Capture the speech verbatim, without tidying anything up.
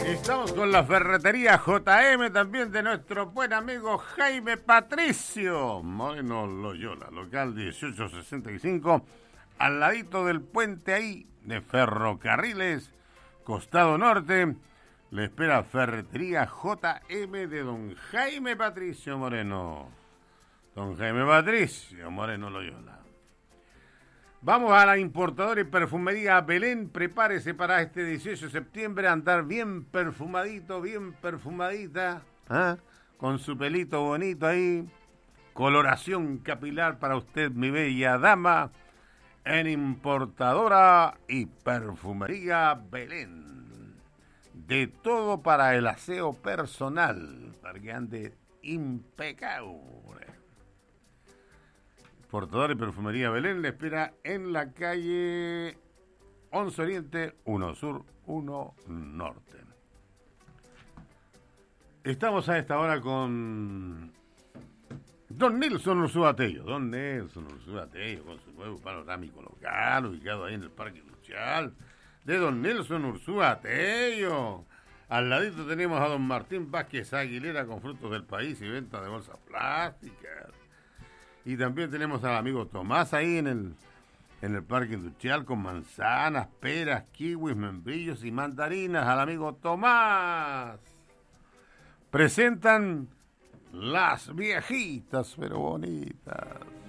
Estamos con la ferretería J M, también de nuestro buen amigo Jaime Patricio Moreno Loyola, local dieciocho sesenta y cinco, al ladito del puente ahí de Ferrocarriles, costado norte. Le espera ferretería J M de don Jaime Patricio Moreno. Don Jaime Patricio Moreno Loyola. Vamos a la importadora y perfumería Belén. Prepárese para este dieciocho de septiembre a andar bien perfumadito, bien perfumadita, ¿eh? Con su pelito bonito ahí. Coloración capilar para usted, mi bella dama, en importadora y perfumería Belén. De todo para el aseo personal, para que ande impecable. Importadora y perfumería Belén le espera en la calle once Oriente, uno Sur, uno Norte. Estamos a esta hora con don Nelson Ursúa Tello. Don Nelson Ursúa Tello con su nuevo panorámico local, ubicado ahí en el Parque Industrial de don Nelson Ursúa Tello. Al ladito tenemos a don Martín Vázquez Aguilera con frutos del país y venta de bolsas plásticas. Y también tenemos al amigo Tomás ahí en el, en el Parque Industrial con manzanas, peras, kiwis, membrillos y mandarinas. Al amigo Tomás. Presentan las viejitas pero bonitas.